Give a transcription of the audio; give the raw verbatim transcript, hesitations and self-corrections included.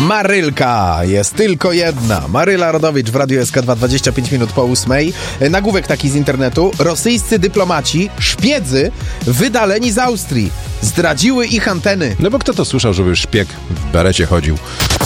Marylka jest tylko jedna. Maryla Rodowicz w Radiu S K dwa, dwadzieścia pięć minut po ósmej. Nagłówek taki z internetu. Rosyjscy dyplomaci, szpiedzy wydaleni z Austrii. Zdradziły ich anteny. No bo kto to słyszał, żeby szpieg w berecie chodził?